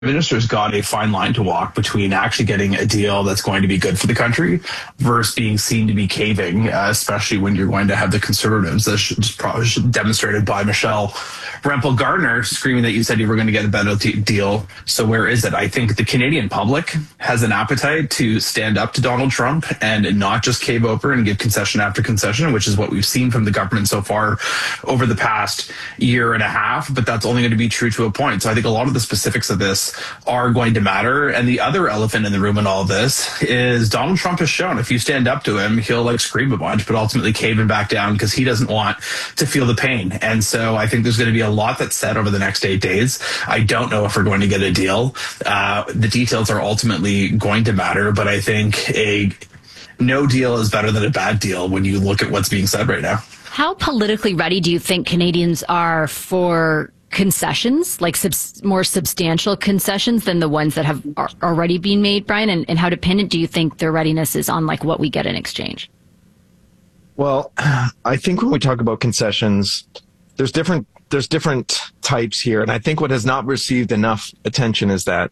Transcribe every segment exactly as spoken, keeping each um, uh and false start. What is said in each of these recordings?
minister's got a fine line to walk between actually getting a deal that's going to be good for the country versus being seen to be caving, uh, especially when you're going to have the Conservatives, as just probably demonstrated by Michelle Rempel Gardner, screaming that you said you were going to get a better deal. So where is it? I think the Canadian public has an appetite to stand up to Donald Trump and not just cave over and give concession after concession, which is what we've seen from the government so far over the past year and a half. But that's only going to be true to a point. So I think a lot of the specifics of this are going to matter. And the other elephant in the room in all this is Donald Trump has shown if you stand up to him, he'll like scream a bunch, but ultimately cave and back down because he doesn't want to feel the pain. And so I think there's going to be a lot that's said over the next eight days. I don't know if we're going to get a deal. Uh, the details are ultimately going to matter, but I think a no deal is better than a bad deal when you look at what's being said right now. How politically ready do you think Canadians are for concessions, like subs- more substantial concessions than the ones that have are already been made, Brian? And, and how dependent do you think their readiness is on like what we get in exchange? Well, I think when we talk about concessions, there's different there's different types here. And I think what has not received enough attention is that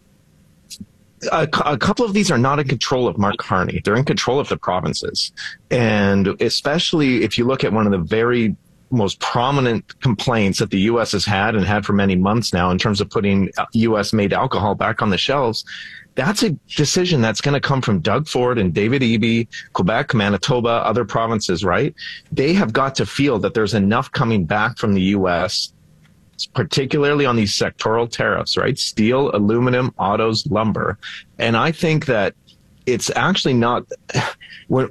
a, a couple of these are not in control of Mark Carney. They're in control of the provinces. And especially if you look at one of the very most prominent complaints that the U S has had and had for many months now in terms of putting U S-made alcohol back on the shelves, that's a decision that's going to come from Doug Ford and David Eby, Quebec, Manitoba, other provinces, right? They have got to feel that there's enough coming back from the U S, particularly on these sectoral tariffs, right? Steel, aluminum, autos, lumber. And I think that it's actually not... when,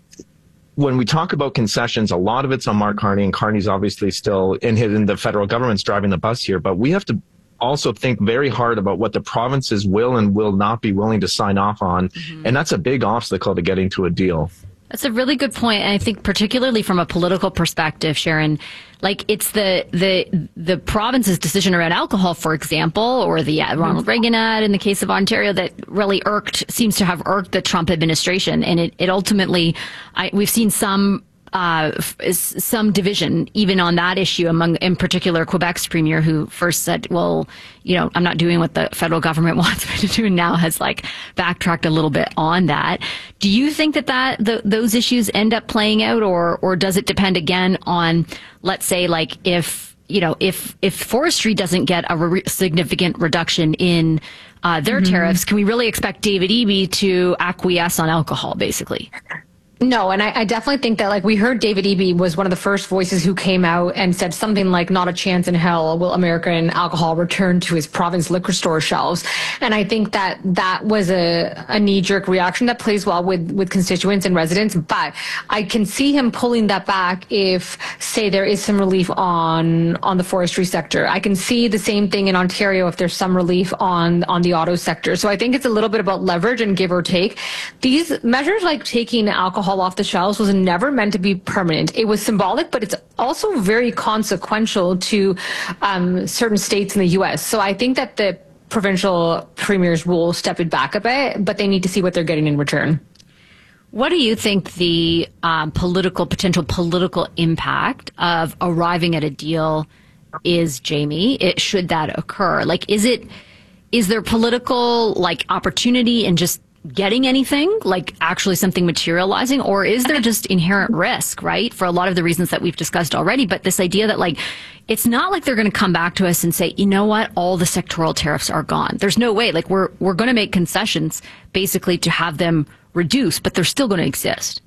when we talk about concessions, a lot of it's on Mark Carney, and Carney's obviously still in, his, in the federal government's driving the bus here, but we have to also think very hard about what the provinces will and will not be willing to sign off on. Mm-hmm. And that's a big obstacle to getting to a deal. That's a really good point. And I think particularly from a political perspective, Sharon, like it's the the the province's decision around alcohol, for example, or the uh, Ronald Reagan ad in the case of Ontario that really irked, seems to have irked the Trump administration. And it, it ultimately, I, we've seen some Uh, some division even on that issue among, in particular, Quebec's premier, who first said, well, you know, I'm not doing what the federal government wants me to do, and now has like backtracked a little bit on that. Do you think that, that the, those issues end up playing out, or or does it depend again on, let's say, like if, you know, if, if forestry doesn't get a re- significant reduction in uh, their mm-hmm. tariffs, can we really expect David Eby to acquiesce on alcohol, basically? No, and I, I definitely think that, like, we heard David Eby was one of the first voices who came out and said something like, not a chance in hell will American alcohol return to his province liquor store shelves. And I think that that was a, a knee-jerk reaction that plays well with, with constituents and residents. But I can see him pulling that back if, say, there is some relief on on the forestry sector. I can see the same thing in Ontario if there's some relief on, on the auto sector. So I think it's a little bit about leverage and give or take. These measures, like taking alcohol off the shelves, was never meant to be permanent. It was symbolic, but it's also very consequential to um, certain states in the U S. So I think that the provincial premiers will step it back a bit, but they need to see what they're getting in return. What do you think the um, political, potential political impact of arriving at a deal is, Jamie? It, should that occur? Like, is it, is there political, like, opportunity in just getting anything, like actually something materializing, or is there just inherent risk, right, for a lot of the reasons that we've discussed already? But this idea that, like, it's not like they're going to come back to us and say, you know what, all the sectoral tariffs are gone. There's no way. Like, we're we're going to make concessions basically to have them reduced, but they're still going to exist.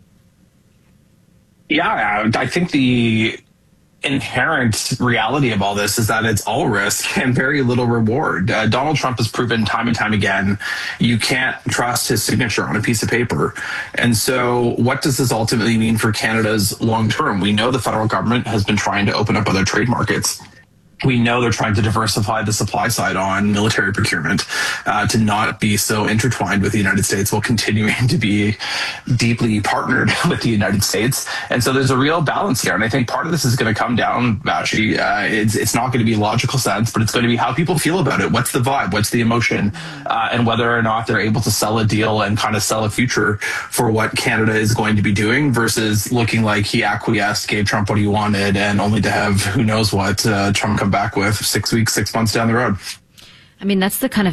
Yeah, I think the inherent reality of all this is that it's all risk and very little reward. Uh, Donald Trump has proven time and time again, you can't trust his signature on a piece of paper. And so what does this ultimately mean for Canada's long term? We know the federal government has been trying to open up other trade markets. We know they're trying to diversify the supply side on military procurement uh, to not be so intertwined with the United States while continuing to be deeply partnered with the United States. And so there's a real balance here. And I think part of this is going to come down, Vashi. Uh, it's, it's not going to be logical sense, but it's going to be how people feel about it. What's the vibe? What's the emotion? Uh, and whether or not they're able to sell a deal and kind of sell a future for what Canada is going to be doing versus looking like he acquiesced, gave Trump what he wanted, and only to have who knows what uh, Trump come back with six weeks, six months down the road. I mean, that's the kind of